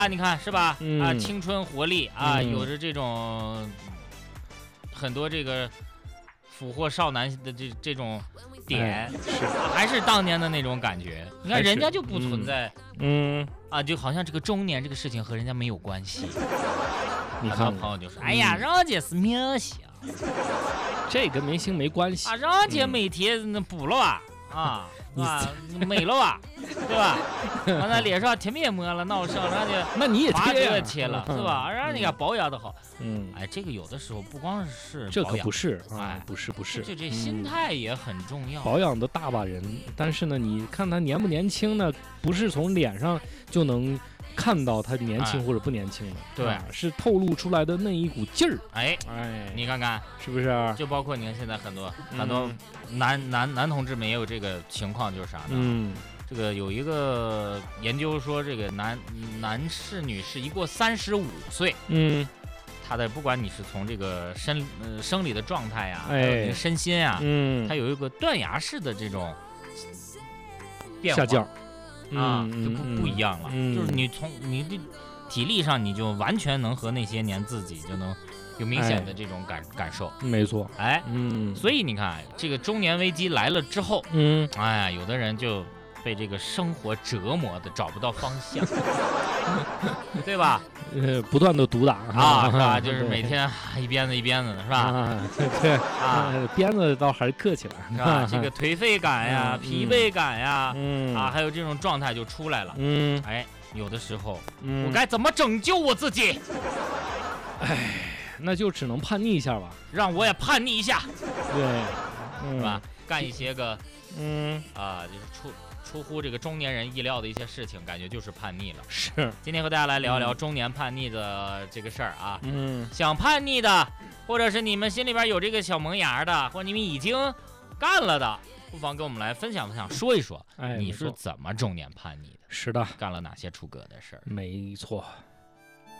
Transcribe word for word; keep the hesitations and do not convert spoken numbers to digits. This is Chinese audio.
啊，你看是吧？ 嗯、 啊，青春活力啊， 嗯、 有着这种很多这个俘获少男的这这种点， 哎、是还是当年的那种感觉。你看人家就不存在， 嗯, 嗯啊，就好像这个中年这个事情和人家没有关系。 你看， 朋友就说：“哎呀，人家是明星， 这跟明星没关系啊，人家每天那补了吧，啊，啊，美了吧，对吧？完了脸上贴面膜了，闹上，人家那你也贴呀， 贴了，是吧？让人家保养的好， 嗯， 哎，这个有的时候不光是这可不是， 哎， 不是不是， 就这心态也很重要。 保养的大把人，但是呢，你看他年不年轻呢？不是从脸上就能看到他年轻或者不年轻的， 对、 啊，是透露出来的那一股劲儿。 哎哎， 你看看是不是？ 就包括你看现在很多、 嗯、 很多男男男同志们也有这个情况，就是啥呢？ 嗯， 这个有一个研究说，这个男男士、女士一过三十五岁， 嗯， 他的不管你是从这个生呃生理的状态呀、啊， 哎， 还有你的身心啊， 嗯， 它有一个断崖式的这种变化下降。 啊， 嗯、 就不、嗯、不一样了、 嗯， 就是你从你的体力上，你就完全能和那些年自己就能有明显的这种感、哎、感受。 没错， 哎， 嗯， 所以你看，这个中年危机来了之后， 嗯， 哎呀，有的人就被这个生活折磨的找不到方向，对吧？ 呃，不断的毒打啊，是吧？就是每天一鞭子一鞭子的，是吧？ 啊，对啊，鞭子倒还是客气了， 是吧？这个颓废感呀、 嗯、 疲惫感呀， 嗯啊，还有这种状态就出来了。 嗯， 哎，有的时候， 嗯、 我该怎么拯救我自己？ 哎，那就只能叛逆一下吧， 让我也叛逆一下， 对，嗯、 是吧？干一些个， 嗯啊，就是出。出乎这个中年人意料的一些事情，感觉就是叛逆了。 是， 今天和大家来聊聊中年叛逆的这个事儿啊。 嗯， 想叛逆的，或者是你们心里边有这个小萌芽的，或者你们已经干了的，不妨跟我们来分享分享，说一说， 哎， 你是怎么中年叛逆的？ 是的， 干了哪些出格的事儿？ 没错。